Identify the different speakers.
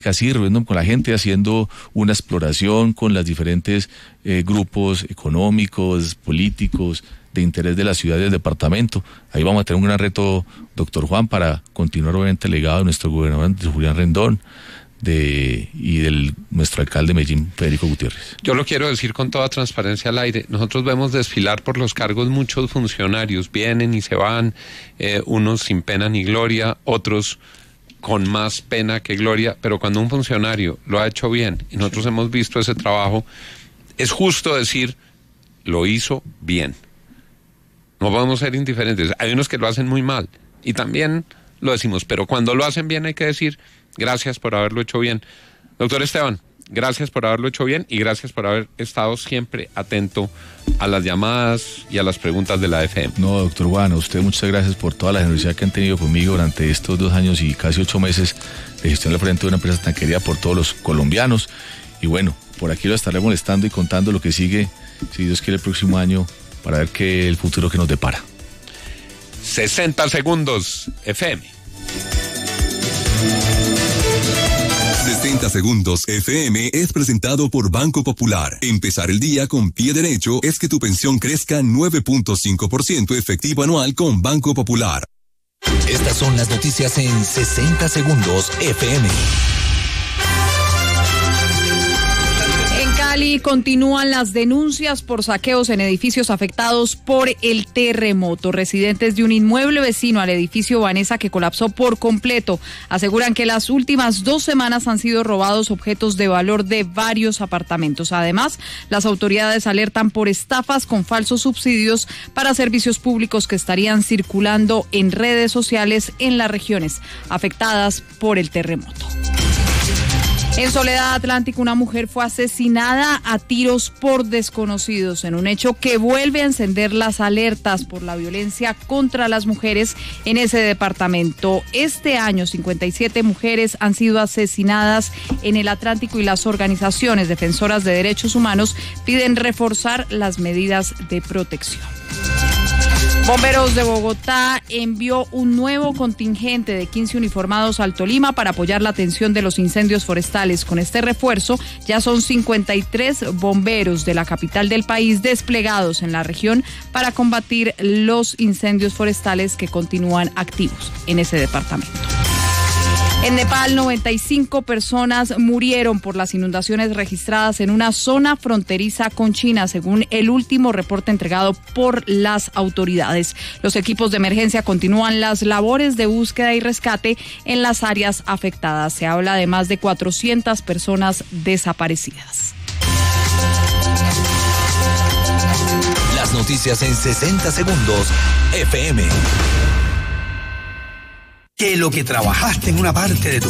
Speaker 1: así reuniendo con la gente, haciendo una exploración con los diferentes grupos económicos, políticos, de interés de la ciudad y del departamento. Ahí vamos a tener un gran reto, doctor Juan, para continuar obviamente el legado de nuestro gobernador Julián Rendón y del nuestro alcalde de Medellín, Federico Gutiérrez.
Speaker 2: Yo lo quiero decir con toda transparencia al aire. Nosotros vemos desfilar por los cargos muchos funcionarios, vienen y se van, unos sin pena ni gloria, otros con más pena que gloria, pero cuando un funcionario lo ha hecho bien y nosotros hemos visto ese trabajo, es justo decir, lo hizo bien. No podemos ser indiferentes. Hay unos que lo hacen muy mal y también lo decimos, pero cuando lo hacen bien hay que decir gracias por haberlo hecho bien. Doctor Esteban, gracias por haberlo hecho bien y gracias por haber estado siempre atento a las llamadas y a las preguntas de la FM.
Speaker 1: No, doctor Juan, a usted muchas gracias por toda la generosidad que han tenido conmigo durante estos 2 años y casi 8 meses de gestión al frente de una empresa tan querida por todos los colombianos. Y bueno, por aquí lo estaré molestando y contando lo que sigue, si Dios quiere, el próximo año, para ver qué el futuro que nos depara.
Speaker 2: 60 segundos, FM.
Speaker 3: 60 segundos FM es presentado por Banco Popular. Empezar el día con pie derecho es que tu pensión crezca 9.5% efectivo anual con Banco Popular.
Speaker 4: Estas son las noticias en 60 segundos FM.
Speaker 5: Cali continúan las denuncias por saqueos en edificios afectados por el terremoto. Residentes de un inmueble vecino al edificio Vanessa, que colapsó por completo, aseguran que las últimas 2 semanas han sido robados objetos de valor de varios apartamentos. Además, las autoridades alertan por estafas con falsos subsidios para servicios públicos que estarían circulando en redes sociales en las regiones afectadas por el terremoto. En Soledad Atlántico, una mujer fue asesinada a tiros por desconocidos en un hecho que vuelve a encender las alertas por la violencia contra las mujeres en ese departamento. Este año, 57 mujeres han sido asesinadas en el Atlántico y las organizaciones defensoras de derechos humanos piden reforzar las medidas de protección. Bomberos de Bogotá envió un nuevo contingente de 15 uniformados al Tolima para apoyar la atención de los incendios forestales. Con este refuerzo ya son 53 bomberos de la capital del país desplegados en la región para combatir los incendios forestales que continúan activos en ese departamento. En Nepal, 95 personas murieron por las inundaciones registradas en una zona fronteriza con China, según el último reporte entregado por las autoridades. Los equipos de emergencia continúan las labores de búsqueda y rescate en las áreas afectadas. Se habla de más de 400 personas desaparecidas.
Speaker 4: Las noticias en 60 segundos, FM.
Speaker 6: Que lo que trabajaste en una parte de tu